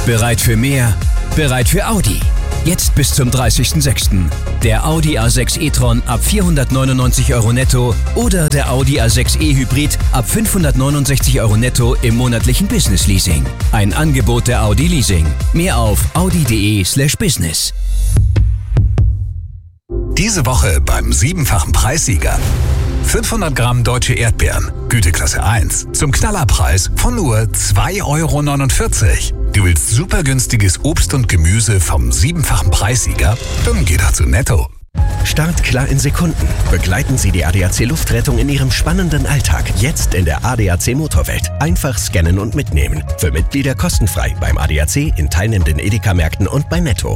Bereit für mehr? Bereit für Audi. Jetzt bis zum 30.06. Der Audi A6 e-tron ab 499 € netto oder der Audi A6 e-Hybrid ab 569 € netto im monatlichen Business-Leasing. Ein Angebot der Audi Leasing. Mehr auf audi.de/business. Diese Woche beim 7-fachen Preissieger. 500 Gramm deutsche Erdbeeren, Güteklasse 1, zum Knallerpreis von nur 2,49 €. Du willst super günstiges Obst und Gemüse vom 7-fachen Preissieger? Dann geh doch zu Netto. Startklar in Sekunden. Begleiten Sie die ADAC Luftrettung in Ihrem spannenden Alltag. Jetzt in der ADAC Motorwelt. Einfach scannen und mitnehmen. Für Mitglieder kostenfrei beim ADAC, in teilnehmenden Edeka-Märkten und bei Netto.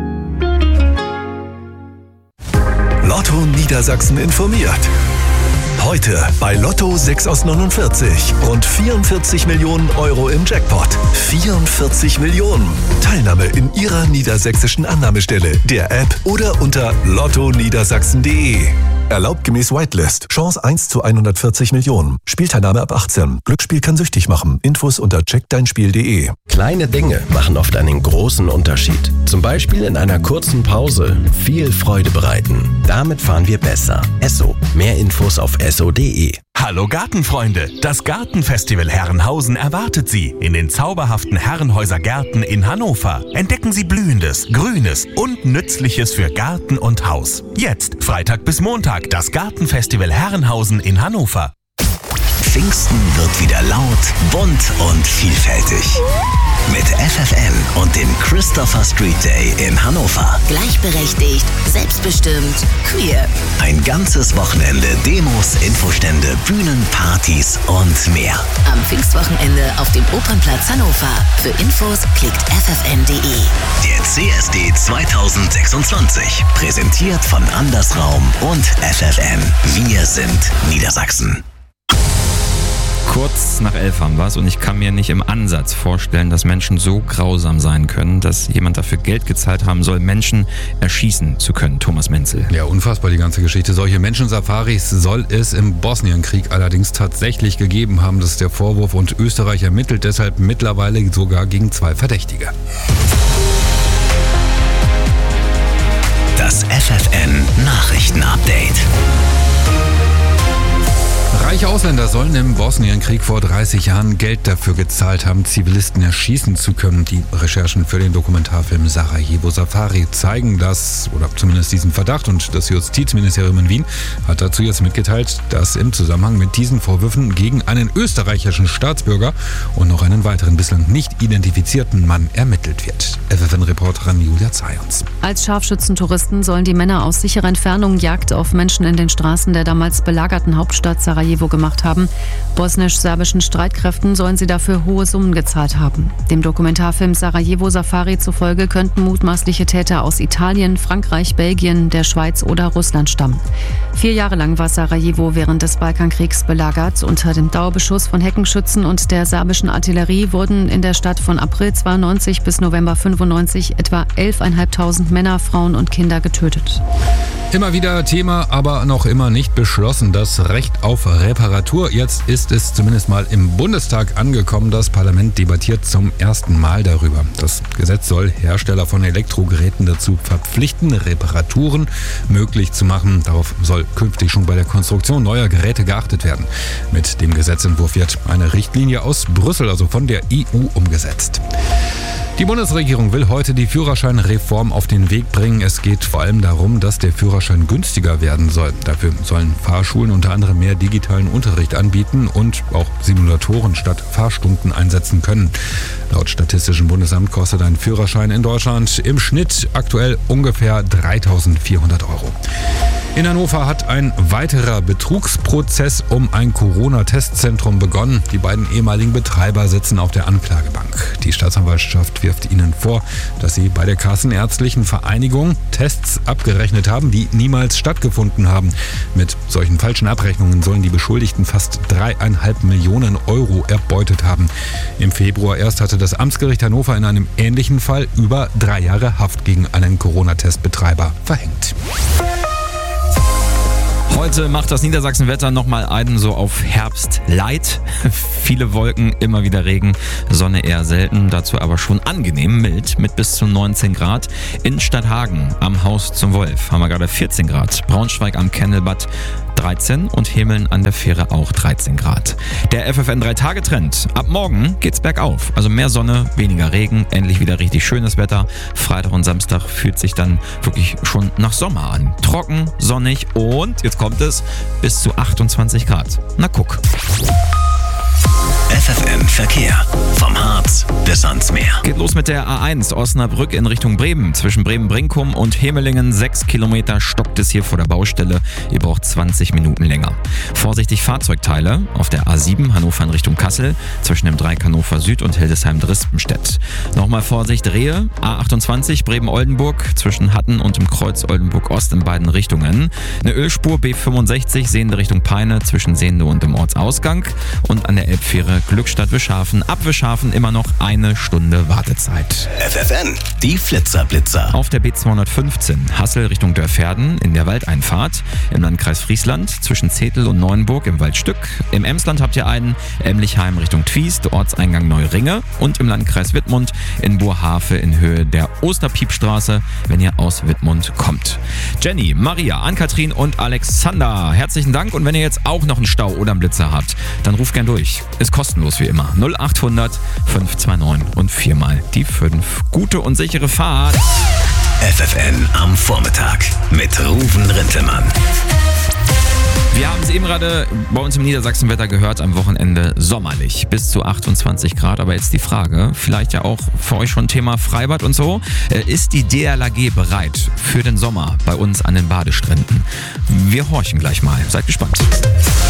Lotto Niedersachsen informiert. Heute bei Lotto 6 aus 49. Rund 44 Millionen € im Jackpot. 44 Millionen. Teilnahme in Ihrer niedersächsischen Annahmestelle, der App oder unter lottoniedersachsen.de. Erlaubt gemäß Whitelist. Chance 1 zu 140 Millionen. Spielteilnahme ab 18. Glücksspiel kann süchtig machen. Infos unter checkdeinspiel.de. Kleine Dinge machen oft einen großen Unterschied. Zum Beispiel in einer kurzen Pause viel Freude bereiten. Damit fahren wir besser. Esso. Mehr Infos auf esso.de. Hallo Gartenfreunde! Das Gartenfestival Herrenhausen erwartet Sie in den zauberhaften Herrenhäuser Gärten in Hannover. Entdecken Sie Blühendes, Grünes und Nützliches für Garten und Haus. Jetzt, Freitag bis Montag, das Gartenfestival Herrenhausen in Hannover. Pfingsten wird wieder laut, bunt und vielfältig. Mit FFN und dem Christopher Street Day in Hannover. Gleichberechtigt, selbstbestimmt, queer. Ein ganzes Wochenende Demos, Infostände, Bühnen, Partys und mehr. Am Pfingstwochenende auf dem Opernplatz Hannover. Für Infos klickt ffn.de. Der CSD 2026. Präsentiert von Andersraum und FFN. Wir sind Niedersachsen. Kurz nach 11 haben wir es und ich kann mir nicht im Ansatz vorstellen, dass Menschen so grausam sein können, dass jemand dafür Geld gezahlt haben soll, Menschen erschießen zu können. Thomas Menzel. Ja, unfassbar die ganze Geschichte. Solche Menschensafaris soll es im Bosnienkrieg allerdings tatsächlich gegeben haben. Das ist der Vorwurf und Österreich ermittelt deshalb mittlerweile sogar gegen 2 Verdächtige. Das FFN Nachrichtenupdate. Reiche Ausländer sollen im Bosnienkrieg vor 30 Jahren Geld dafür gezahlt haben, Zivilisten erschießen zu können. Die Recherchen für den Dokumentarfilm Sarajevo Safari zeigen das, oder zumindest diesen Verdacht. Und das Justizministerium in Wien hat dazu jetzt mitgeteilt, dass im Zusammenhang mit diesen Vorwürfen gegen einen österreichischen Staatsbürger und noch einen weiteren bislang nicht identifizierten Mann ermittelt wird. FFN-Reporterin Julia Zayons. Als Scharfschützentouristen sollen die Männer aus sicherer Entfernung Jagd auf Menschen in den Straßen der damals belagerten Hauptstadt Sarajevo gemacht haben. Bosnisch-serbischen Streitkräften sollen sie dafür hohe Summen gezahlt haben. Dem Dokumentarfilm Sarajevo Safari zufolge könnten mutmaßliche Täter aus Italien, Frankreich, Belgien, der Schweiz oder Russland stammen. 4 Jahre lang war Sarajevo während des Balkankriegs belagert. Unter dem Dauerbeschuss von Heckenschützen und der serbischen Artillerie wurden in der Stadt von April 92 bis November 95 etwa 11.500 Männer, Frauen und Kinder getötet. Immer wieder Thema, aber noch immer nicht beschlossen. Das Recht auf Reparatur. Jetzt ist es zumindest mal im Bundestag angekommen. Das Parlament debattiert zum ersten Mal darüber. Das Gesetz soll Hersteller von Elektrogeräten dazu verpflichten, Reparaturen möglich zu machen. Darauf soll künftig schon bei der Konstruktion neuer Geräte geachtet werden. Mit dem Gesetzentwurf wird eine Richtlinie aus Brüssel, also von der EU, umgesetzt. Die Bundesregierung will heute die Führerscheinreform auf den Weg bringen. Es geht vor allem darum, dass der Führerschein günstiger werden soll. Dafür sollen Fahrschulen unter anderem mehr digitalen Unterricht anbieten und auch Simulatoren statt Fahrstunden einsetzen können. Laut Statistischem Bundesamt kostet ein Führerschein in Deutschland im Schnitt aktuell ungefähr 3.400 €. In Hannover hat ein weiterer Betrugsprozess um ein Corona-Testzentrum begonnen. Die beiden ehemaligen Betreiber sitzen auf der Anklagebank. Die Staatsanwaltschaft wirft ihnen vor, dass sie bei der Kassenärztlichen Vereinigung Tests abgerechnet haben, die niemals stattgefunden haben. Mit solchen falschen Abrechnungen sollen die Beschuldigten fast 3,5 Millionen € erbeutet haben. Im Februar erst hatte das Amtsgericht Hannover in einem ähnlichen Fall über 3 Jahre Haft gegen einen Corona-Testbetreiber verhängt. Heute macht das Niedersachsenwetter nochmal einen so auf Herbst light. Viele Wolken, immer wieder Regen, Sonne eher selten, dazu aber schon angenehm mild mit bis zu 19 Grad. In Stadthagen am Haus zum Wolf haben wir gerade 14 Grad. Braunschweig am Kennelbad 13 und Hemeln an der Fähre auch 13 Grad. Der FFN 3-Tage-Trend. Ab morgen geht's bergauf. Also mehr Sonne, weniger Regen, endlich wieder richtig schönes Wetter. Freitag und Samstag fühlt sich dann wirklich schon nach Sommer an. Trocken, sonnig und, jetzt kommt es, bis zu 28 Grad. Na guck. FFN Verkehr. Vom Harz bis ans Meer. Geht los mit der A1 Osnabrück in Richtung Bremen. Zwischen Bremen-Brinkum und Hemelingen 6 Kilometer stockt es hier vor der Baustelle. Ihr braucht 20 Minuten länger. Vorsichtig Fahrzeugteile auf der A7 Hannover in Richtung Kassel. Zwischen dem Dreieck Hannover Süd und Hildesheim-Drispenstedt. Nochmal Vorsicht Rehe. A28 Bremen-Oldenburg zwischen Hatten und dem Kreuz Oldenburg-Ost in beiden Richtungen. Eine Ölspur B65 Sehende Richtung Peine zwischen Sehende und dem Ortsausgang. Und an der Elbfähre Glückstadt-Wischhafen. Ab Wischhafen immer noch 1 Stunde Wartezeit. FFN, die Flitzer-Blitzer. Auf der B215 Hassel Richtung Dörferden in der Waldeinfahrt. Im Landkreis Friesland zwischen Zetel und Neuenburg im Waldstück. Im Emsland habt ihr einen Emlichheim Richtung Twiest, Ortseingang Neuringe. Und im Landkreis Wittmund in Burhafe in Höhe der Osterpiepstraße, wenn ihr aus Wittmund kommt. Jenny, Maria, Ann-Kathrin und Alexander, herzlichen Dank. Und wenn ihr jetzt auch noch einen Stau oder einen Blitzer habt, dann ruft gern durch. Ist kostenlos wie immer. 0800 529 und 4 mal die 5. Gute und sichere Fahrt. FFN am Vormittag mit Ruven Rintelmann. Wir haben es eben gerade bei uns im Niedersachsenwetter gehört, am Wochenende sommerlich, bis zu 28 Grad. Aber jetzt die Frage, vielleicht ja auch für euch schon Thema Freibad und so. Ist die DLRG bereit für den Sommer bei uns an den Badestränden? Wir horchen gleich mal. Seid gespannt.